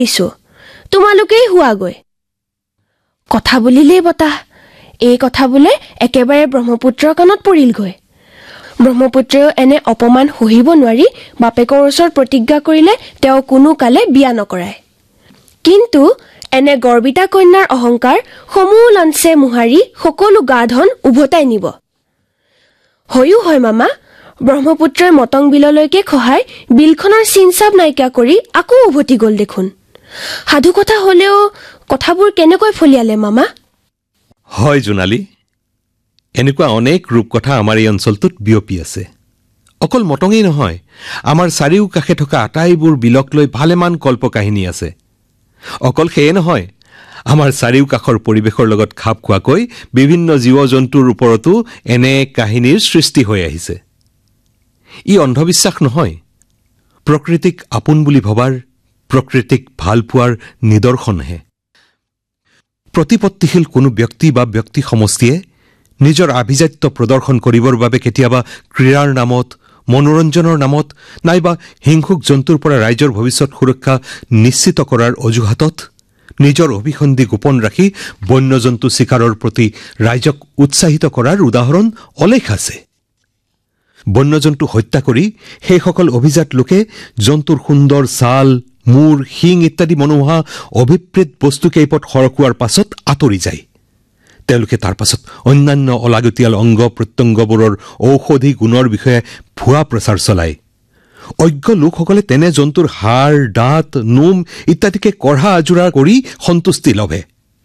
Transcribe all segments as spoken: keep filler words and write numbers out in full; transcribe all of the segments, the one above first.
ইছো তোমালোকেই হুৱাগৈ কথা বুলিলেই বতাহ এই কথা বোলে একেবাৰে ব্ৰহ্মপুত্ৰৰ কাণত পৰিলগৈ ব্ৰহ্মপুত্ৰেও এনে অপমান সহিব নোৱাৰি বাপেকৰ ওচৰত প্ৰতিজ্ঞা কৰিলে তেওঁ কোনো কালে বিয়া নকৰায় কিন্তু এনে গৰ্বিতা কন্যাৰ অহংকাৰ সমূল অংশে মুহাৰি সকলো গা ধন উভতাই নিব হয়ো হয় মামা ব্ৰহ্মপুত্ৰই মটং বিললৈকে খহাই বিলখনৰ চিনচাপ নাইকিয়া কৰি আকৌ উভতি গ'ল দেখোন সাধু কথা হলেও কথাবোৰ কেনেকৈ ফলিয়ালে মামা হয় জোনালী এনেকুৱা অনেক ৰূপকথা আমাৰ এই অঞ্চলটোত বিয়পি আছে অকল মটঙেই নহয় আমাৰ চাৰিওকাষে থকা আটাইবোৰ বিলক লৈ ভালেমান কল্পকাহিনী আছে অকল সেয়ে নহয় আমাৰ চাৰিওকাষৰ পৰিৱেশৰ লগত খাপ খোৱাকৈ বিভিন্ন জীৱ-জন্তুৰ ওপৰতো এনে কাহিনীৰ সৃষ্টি হৈ আহিছে ই অন্ধবিশ্বাস নহয় প্ৰকৃতিক আপোন বুলি ভবাৰ প্ৰকৃতিক ভাল পোৱাৰ নিদৰ্শনহে প্ৰতিপত্তিশীল কোনো ব্যক্তি বা ব্যক্তি সমষ্টিয়ে নিজৰ আভিজাত্য প্ৰদৰ্শন কৰিবৰ বাবে কেতিয়াবা ক্ৰীড়াৰ নামত মনোৰঞ্জনৰ নামত নাইবা হিংসুক জন্তুৰ পৰা ৰাইজৰ ভৱিষ্যত সুৰক্ষা নিশ্চিত কৰাৰ অজুহাতত নিজৰ অভিসন্ধি গোপন ৰাখি বন্যজন্তু চিকাৰৰ প্ৰতি ৰাইজক উৎসাহিত কৰাৰ উদাহৰণ অলেখ আছে বন্যজন্তু হত্যা কৰি সেইসকল অভিজাত লোকে জন্তুৰ সুন্দৰ ছাল মূৰ শিং ইত্যাদি মনোহা অভিপ্ৰেত বস্তু কেইপট সৰকুৱাৰ পাছত আঁতৰি যায় তেওঁলোকে তাৰ পাছত অন্যান্য অলাগতিয়াল অংগ প্ৰত্যংগবোৰৰ ঔষধি গুণৰ বিষয়ে ভুৱা প্ৰচাৰ চলায় অজ্ঞ লোকসকলে তেনে জন্তুৰ হাড় দাঁত নোম ইত্যাদিকে কঢ়া আজোৰা কৰি সন্তুষ্টি লভে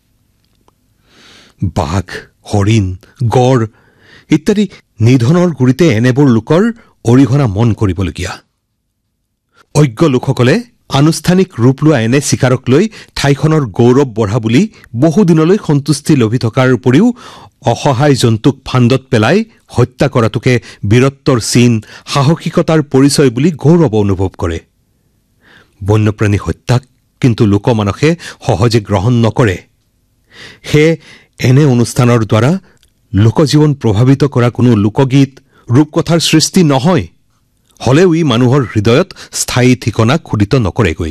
বাঘ হৰিণ গড় ইত্যাদি নিধনৰ গুৰিতে এনেবোৰ লোকৰ অৰিহণা মন কৰিবলগীয়া অজ্ঞ লোকসকলে আনুষ্ঠানিক ৰূপ লোৱা এনে চিকাৰক লৈ ঠাইখনৰ গৌৰৱ বঢ়া বুলি বহুদিনলৈ সন্তুষ্টি লভি থকাৰ উপৰিও অসহায় জন্তুক ফান্দত পেলাই হত্যা কৰাটোকে বীৰত্বৰ চিন সাহসিকতাৰ পৰিচয় বুলি গৌৰৱ অনুভৱ কৰে বন্যপ্ৰাণী হত্যাক কিন্তু লোকমানসে সহজে গ্ৰহণ নকৰে সেয়ে এনে অনুষ্ঠানৰ দ্বাৰা লোকজীৱন প্ৰভাৱিত কৰা কোনো লোকগীত ৰূপকথাৰ সৃষ্টি নহয় হলেও ই মানুহৰ হৃদয়ত স্থায়ী ঠিকনা খুদিত নকৰেগৈ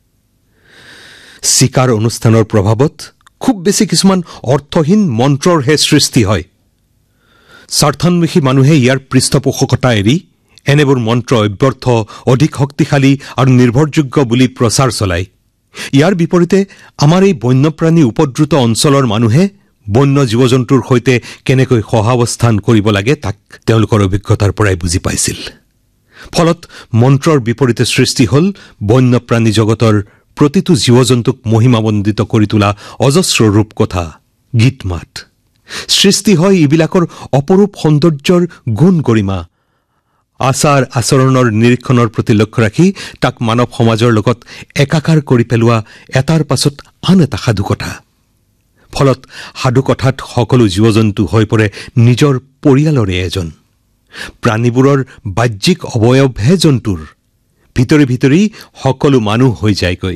চিকাৰ অনুষ্ঠানৰ প্ৰভাৱত খুব বেছি কিছুমান অৰ্থহীন মন্ত্ৰৰহে সৃষ্টি হয় স্বাৰ্থন্বেষী মানুহে ইয়াৰ পৃষ্ঠপোষকতা এৰি এনেবোৰ মন্ত্ৰ অব্যৰ্থ অধিক শক্তিশালী আৰু নিৰ্ভৰযোগ্য বুলি প্ৰচাৰ চলায় ইয়াৰ বিপৰীতে আমাৰ এই বন্যপ্ৰাণী উপদ্ৰুত অঞ্চলৰ মানুহে বন্য জীৱ-জন্তুৰ সৈতে কেনেকৈ সহাৱস্থান কৰিব লাগে তাক তেওঁলোকৰ অভিজ্ঞতাৰ পৰাই বুজি পাইছিল ফলত মন্ত্ৰৰ বিপৰীতে সৃষ্টি হ'ল বন্যপ্ৰাণী জগতৰ প্ৰতিটো জীৱ-জন্তুক মহিমামণ্ডিত কৰি তোলা অজস্ৰ ৰূপকথা গীতমাত সৃষ্টি হয় এইবিলাকৰ অপৰূপ সৌন্দৰ্যৰ গুণ গৰিমা আচাৰ আচৰণৰ নিৰীক্ষণৰ প্ৰতি লক্ষ্য ৰাখি তাক মানৱ সমাজৰ লগত একাকাৰ কৰি পেলোৱা এটাৰ পাছত আন এটা সাধুকথা ফলত সাধুকথাত সকলো জীৱ-জন্তু হৈ পৰে নিজৰ পৰিয়ালৰে এজন প্ৰাণীবোৰৰ বাহ্যিক অৱয়ৱহে জন্তুৰ ভিতৰি ভিতৰি সকলো মানুহ হৈ যায়গৈ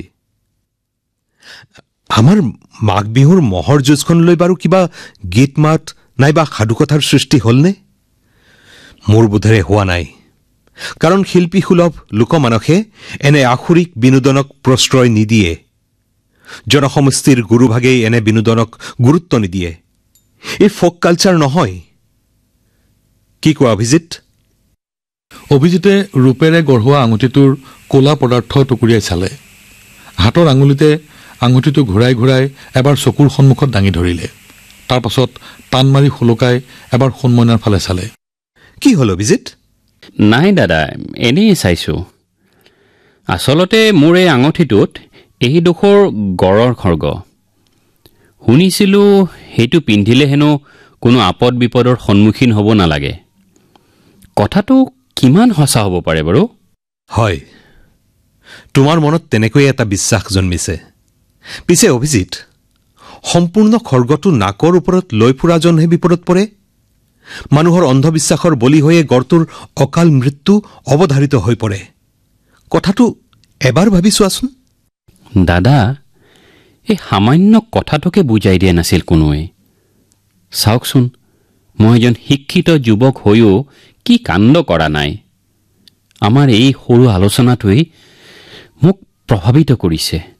আমাৰ মাঘ বিহুৰ মহৰ যুঁজখন লৈ বাৰু কিবা গীত মাত নাইবা সাধুকথাৰ সৃষ্টি হ'লনে মোৰ বোধেৰে হোৱা নাই কাৰণ শিল্পী সুলভ লোকমানসে এনে আখুৰিক বিনোদনক প্ৰশ্ৰয় নিদিয়ে জনসমষ্টিৰ গুৰুভাগেই এনে বিনোদনক গুৰুত্ব নিদিয়ে এই ফোক কালচাৰ নহয় কি কোৱা অভিজিত অভিজিতে ৰূপেৰে গঢ়োৱা আঙুঠিটোৰ কোলা পদাৰ্থ টুকুৰিয়াই চালে হাতৰ আঙুলিতে আঙুঠিটো ঘূৰাই ঘূৰাই এবাৰ চকুৰ সন্মুখত দাঙি ধৰিলে তাৰ পাছত টান মাৰি খুলকাই এবাৰ সোণমইনাৰ ফালে চালে কি হ'ল অভিজিত নাই দাদা এনেই চাইছো আচলতে মোৰ এই আঙুঠিটোত এই ডোখৰ গড়ৰ খৰ্গ শুনিছিলো সেইটো পিন্ধিলে হেনো কোনো আপদ বিপদৰ সন্মুখীন হ'ব নালাগে কথাটো কিমান সঁচা হ'ব পাৰে বাৰু হয় তোমাৰ মনত তেনেকৈ এটা বিশ্বাস জন্মিছে পিছে অভিজিত সম্পূৰ্ণ খৰ্গটো নাকৰ ওপৰত লৈ ফুৰাজনহে বিপদত পৰে মানুহৰ অন্ধবিশ্বাসৰ বলি হৈয়ে গড়টোৰ অকাল মৃত্যু অৱধাৰিত হৈ পৰে কথাটো এবাৰ ভাবি চোৱাচোন দাদা এই সামান্য কথাটোকে বুজাই দিয়া নাছিল কোনোৱে চাওকচোন মই এজন শিক্ষিত যুৱক হৈও কি কাণ্ড কৰা নাই আমাৰ এই সৰু আলোচনাটোৱে মোক প্ৰভাৱিত কৰিছে